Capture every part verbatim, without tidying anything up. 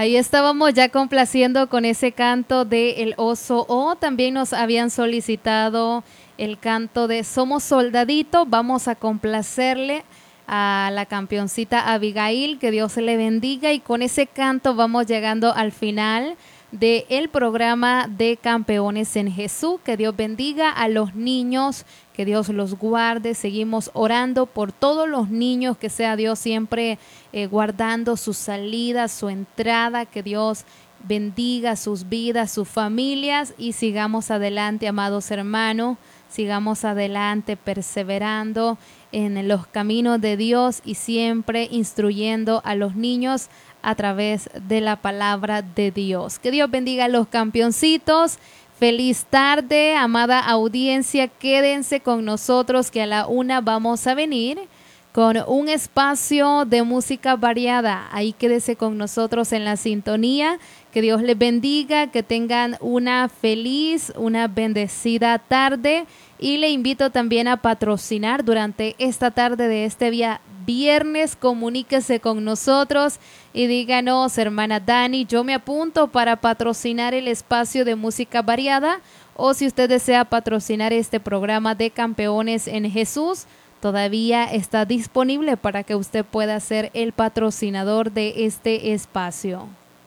Ahí estábamos ya complaciendo con ese canto de El Oso O. También nos habían solicitado el canto de Somos Soldadito. Vamos a complacerle a la campeoncita Abigail, que Dios le bendiga, y con ese canto vamos llegando al final del programa de Campeones en Jesús. Que Dios bendiga a los niños, que Dios los guarde. Seguimos orando por todos los niños, que sea Dios siempre eh, guardando su salida, su entrada, que Dios bendiga sus vidas, sus familias, y sigamos adelante, amados hermanos, sigamos adelante perseverando en los caminos de Dios y siempre instruyendo a los niños a través de la palabra de Dios. Que Dios bendiga a los campeoncitos. Feliz tarde, amada audiencia. Quédense con nosotros, que a la una vamos a venir con un espacio de música variada. Ahí quédese con nosotros en la sintonía. Que Dios les bendiga, que tengan una feliz, una bendecida tarde. Y le invito también a patrocinar durante esta tarde de este día viernes. Comuníquese con nosotros y díganos: hermana Dani, yo me apunto para patrocinar el espacio de música variada. O si usted desea patrocinar este programa de Campeones en Jesús, todavía está disponible para que usted pueda ser el patrocinador de este espacio.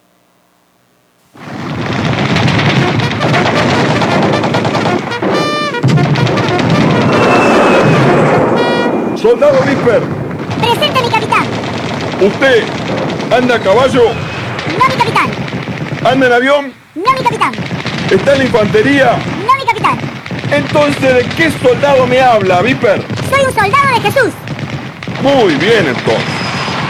Soldado Viper. Presente, mi capitán. ¿Usted anda a caballo? No, mi capitán. ¿Anda en avión? No, mi capitán. ¿Está en la infantería? No, mi capitán. Entonces, ¿de qué soldado me habla, Viper? Soy un soldado de Jesús. Muy bien, entonces.